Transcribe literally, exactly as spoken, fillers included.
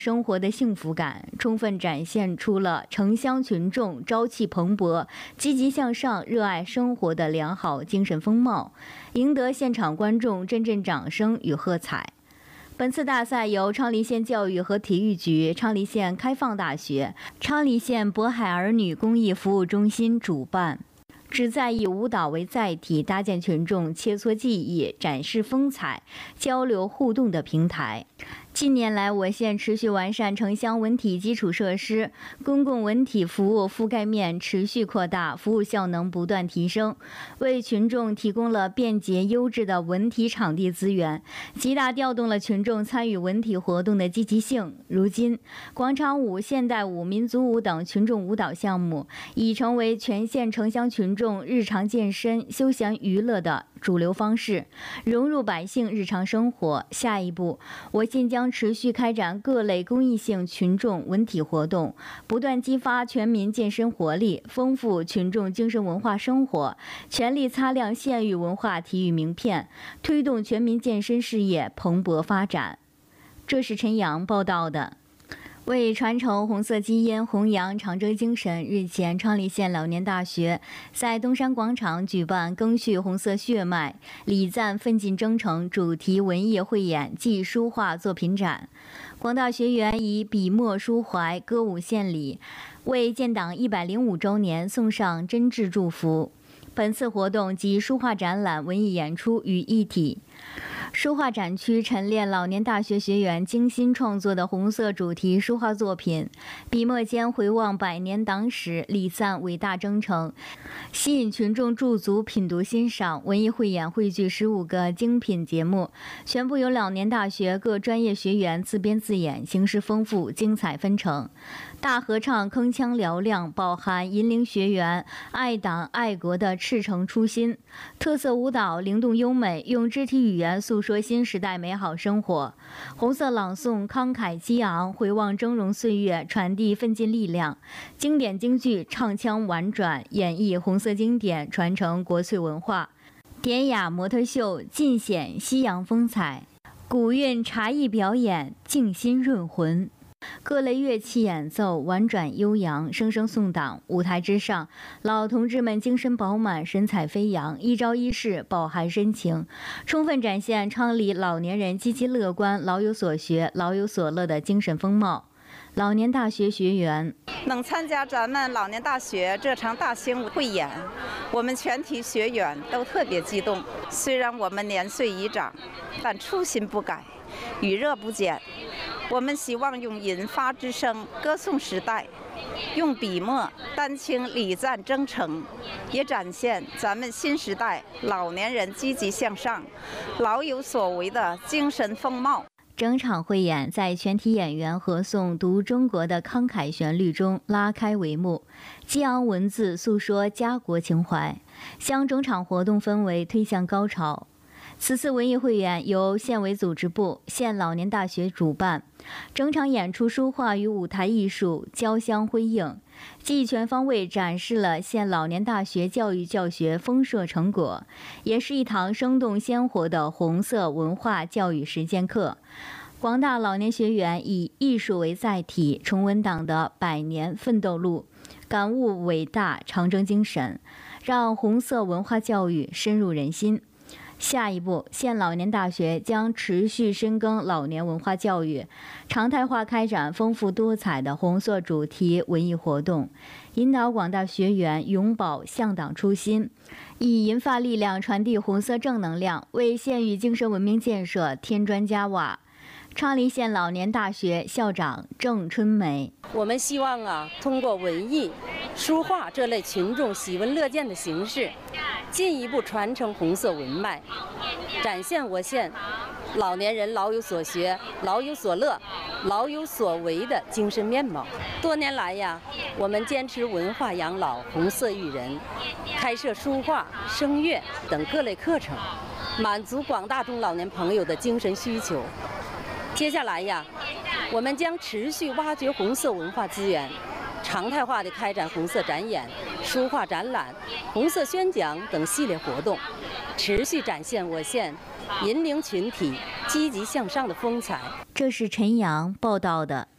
生活的幸福感，充分展现出了城乡群众朝气蓬勃、积极向上、热爱生活的良好精神风貌，赢得现场观众阵阵掌声与喝彩。本次大赛由昌黎县教育和体育局、昌黎县开放大学、昌黎县渤海儿女公益服务中心主办，旨在以舞蹈为载体，搭建群众切磋技艺、展示风采、交流互动的平台。近年来，我县持续完善城乡文体基础设施，公共文体服务覆盖面持续扩大，服务效能不断提升，为群众提供了便捷优质的文体场地资源，极大调动了群众参与文体活动的积极性。如今，广场舞、现代舞、民族舞等群众舞蹈项目已成为全县城乡群众日常健身、休闲娱乐的主流方式，融入百姓日常生活。下一步，我县将持续开展各类公益性群众文体活动，不断激发全民健身活力，丰富群众精神文化生活，全力擦亮县域文化体育名片，推动全民健身事业蓬勃发展。这是陈阳报道的。为传承红色基因、弘扬长征精神，日前，昌黎县老年大学在东山广场举办赓续红色血脉、礼赞奋进征程主题文艺汇演暨书画作品展。广大学员以笔墨抒怀、歌舞献礼，为建党一百零五周年送上真挚祝福。本次活动集书画展览、文艺演出于一体。书画展区陈列老年大学学员精心创作的红色主题书画作品，笔墨间回望百年党史，礼赞伟大征程，吸引群众驻足品读欣赏。文艺汇演汇聚十五个精品节目，全部由老年大学各专业学员自编自演，形式丰富，精彩纷呈。大合唱铿锵嘹亮，饱含引领学员爱党爱国的赤诚初心；特色舞蹈灵动优美，用肢体语言诉说新时代美好生活；红色朗诵慷慨激昂，回望峥嵘岁月，传递奋进力量；经典京剧唱腔婉转，演绎红色经典，传承国粹文化；典雅模特秀尽显西洋风采；古韵茶艺表演静心润魂。各类乐器演奏婉转悠扬，声声送党。舞台之上，老同志们精神饱满，神采飞扬，一招一式饱含深情，充分展现昌黎老年人积极乐观、老有所学、老有所乐的精神风貌。老年大学学员能参加咱们老年大学这场大型汇演，我们全体学员都特别激动。虽然我们年岁已长，但初心不改，余热不减。我们希望用银发之声歌颂时代，用笔墨丹青礼赞征程，也展现咱们新时代老年人积极向上、老有所为的精神风貌。 整场汇演在全体演员合诵读中国的慷慨旋律中拉开帷幕，激昂文字诉说家国情怀，将整场活动氛围推向高潮。此次文艺汇演由县委组织部、县老年大学主办，整场演出书画与舞台艺术交相辉映，既全方位展示了县老年大学教育教学丰硕成果，也是一堂生动鲜活的红色文化教育实践课。广大老年学员以艺术为载体，重温党的百年奋斗路，感悟伟大长征精神，让红色文化教育深入人心。下一步，县老年大学将持续深耕老年文化教育，常态化开展丰富多彩的红色主题文艺活动，引导广大学员永葆向党初心，以银发力量传递红色正能量，为县域精神文明建设添砖加瓦。昌黎县老年大学校长郑春梅： 我们希望啊，通过文艺、书画这类群众喜闻乐见的形式，进一步传承红色文脉，展现我县老年人老有所学、老有所乐、老有所为的精神面貌。多年来呀，我们坚持文化养老、红色育人，开设书画、声乐等各类课程，满足广大中老年朋友的精神需求。接下来呀，我们将持续挖掘红色文化资源，常态化地开展红色展演、书画展览、红色宣讲等系列活动，持续展现我县引领群体积极向上的风采。 这是陈阳报道的。